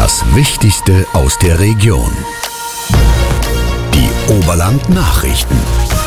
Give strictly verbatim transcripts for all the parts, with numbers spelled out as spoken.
Das Wichtigste aus der Region. Die Oberland-Nachrichten.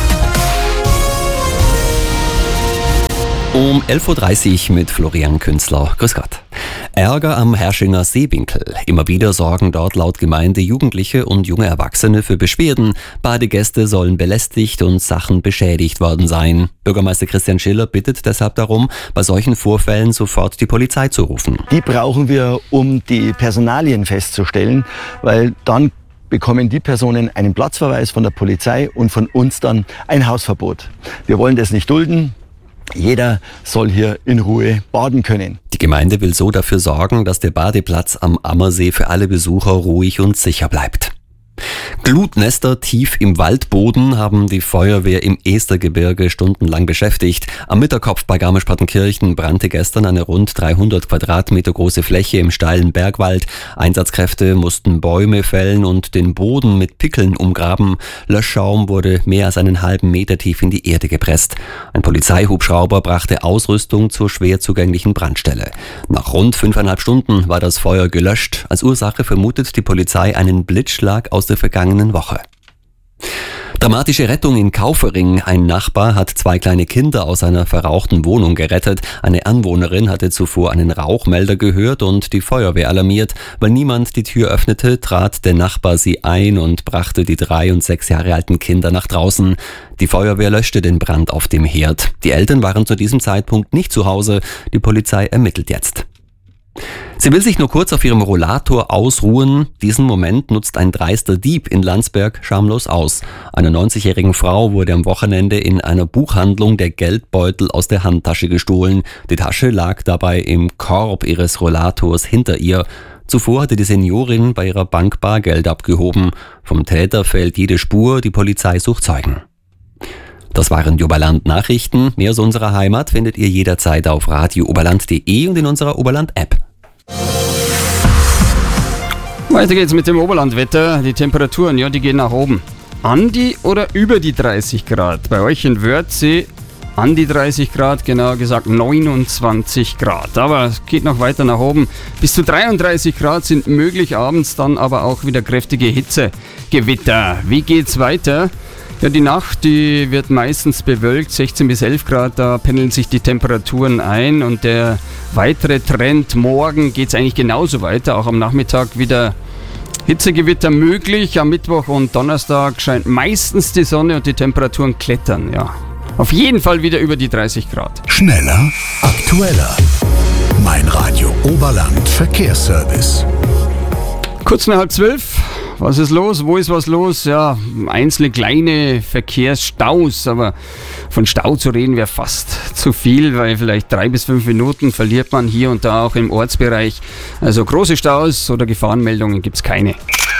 Um elf Uhr dreißig mit Florian Künzler. Grüß Gott. Ärger am Herrschinger Seewinkel. Immer wieder sorgen dort laut Gemeinde Jugendliche und junge Erwachsene für Beschwerden. Badegäste sollen belästigt und Sachen beschädigt worden sein. Bürgermeister Christian Schiller bittet deshalb darum, bei solchen Vorfällen sofort die Polizei zu rufen. Die brauchen wir, um die Personalien festzustellen, weil dann bekommen die Personen einen Platzverweis von der Polizei und von uns dann ein Hausverbot. Wir wollen das nicht dulden. Jeder soll hier in Ruhe baden können. Die Gemeinde will so dafür sorgen, dass der Badeplatz am Ammersee für alle Besucher ruhig und sicher bleibt. Glutnester tief im Waldboden haben die Feuerwehr im Estergebirge stundenlang beschäftigt. Am Mitterkopf bei Garmisch-Partenkirchen brannte gestern eine rund dreihundert Quadratmeter große Fläche im steilen Bergwald. Einsatzkräfte mussten Bäume fällen und den Boden mit Pickeln umgraben. Löschschaum wurde mehr als einen halben Meter tief in die Erde gepresst. Ein Polizeihubschrauber brachte Ausrüstung zur schwer zugänglichen Brandstelle. Nach rund fünfeinhalb Stunden war das Feuer gelöscht. Als Ursache vermutet die Polizei einen Blitzschlag aus der vergangenen Woche. Dramatische Rettung in Kaufering. Ein Nachbar hat zwei kleine Kinder aus einer verrauchten Wohnung gerettet. Eine Anwohnerin hatte zuvor einen Rauchmelder gehört und die Feuerwehr alarmiert. Weil niemand die Tür öffnete, trat der Nachbar sie ein und brachte die drei und sechs Jahre alten Kinder nach draußen. Die Feuerwehr löschte den Brand auf dem Herd. Die Eltern waren zu diesem Zeitpunkt nicht zu Hause. Die Polizei ermittelt jetzt. Sie will sich nur kurz auf ihrem Rollator ausruhen. Diesen Moment nutzt ein dreister Dieb in Landsberg schamlos aus. Einer neunzigjährigen Frau wurde am Wochenende in einer Buchhandlung der Geldbeutel aus der Handtasche gestohlen. Die Tasche lag dabei im Korb ihres Rollators hinter ihr. Zuvor hatte die Seniorin bei ihrer Bank Bargeld abgehoben. Vom Täter fehlt jede Spur, die Polizei sucht Zeugen. Das waren die Oberland-Nachrichten. Mehr aus unserer Heimat findet ihr jederzeit auf radio oberland punkt de und in unserer Oberland-App. Weiter geht's mit dem Oberlandwetter. Die Temperaturen, ja, die gehen nach oben. An die oder über die dreißig Grad? Bei euch in Wörthsee an die dreißig Grad, genauer gesagt neunundzwanzig Grad. Aber es geht noch weiter nach oben. Bis zu dreiunddreißig Grad sind möglich, abends dann aber auch wieder kräftige Hitzegewitter. Wie geht's weiter? Ja, die Nacht, die wird meistens bewölkt, sechzehn bis elf Grad, da pendeln sich die Temperaturen ein und der weitere Trend, morgen geht es eigentlich genauso weiter, auch am Nachmittag wieder Hitzegewitter möglich, am Mittwoch und Donnerstag scheint meistens die Sonne und die Temperaturen klettern, ja. Auf jeden Fall wieder über die dreißig Grad. Schneller, aktueller. Mein Radio Oberland Verkehrsservice. Kurz nach halb zwölf. Was ist los? Wo ist was los? Ja, einzelne kleine Verkehrsstaus, aber von Stau zu reden wäre fast zu viel, weil vielleicht drei bis fünf Minuten verliert man hier und da auch im Ortsbereich. Also große Staus oder Gefahrenmeldungen gibt es keine.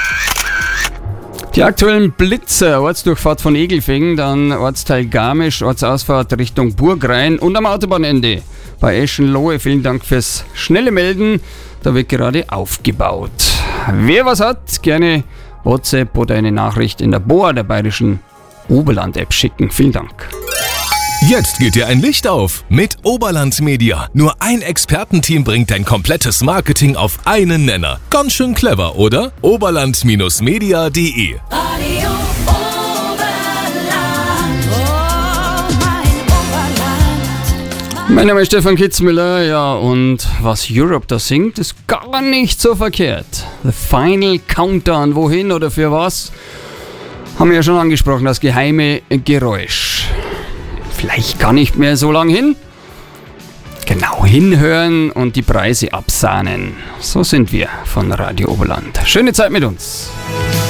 Die aktuellen Blitzer, Ortsdurchfahrt von Egelfingen, dann Ortsteil Garmisch, Ortsausfahrt Richtung Burgrhein und am Autobahnende bei Eschenlohe. Vielen Dank fürs schnelle Melden, da wird gerade aufgebaut. Wer was hat, gerne WhatsApp oder eine Nachricht in der B O A der Bayerischen Oberland-App schicken. Vielen Dank. Jetzt geht dir ein Licht auf mit Oberland Media. Nur ein Expertenteam bringt dein komplettes Marketing auf einen Nenner. Ganz schön clever, oder? oberland Bindestrich media punkt de Radio Oberland, oh mein Oberland. Mein Name ist Stefan Kitzmüller, ja, und was Europe da singt, ist gar nicht so verkehrt. The Final Countdown, wohin oder für was? Haben wir ja schon angesprochen, das geheime Geräusch. Vielleicht gar nicht mehr so lang hin. Genau hinhören und die Preise absahnen. So sind wir von Radio Oberland. Schöne Zeit mit uns.